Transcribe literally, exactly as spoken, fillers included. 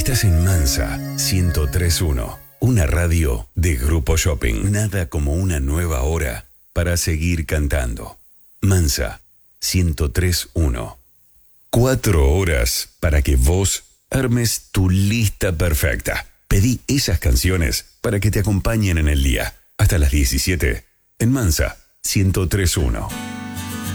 Estás en Mansa ciento tres punto uno, una radio de Grupo Shopping. Nada como una nueva hora para seguir cantando. Mansa ciento tres punto uno. Cuatro horas para que vos armes tu lista perfecta. Pedí esas canciones para que te acompañen en el día. Hasta las diecisiete en Mansa ciento tres punto uno.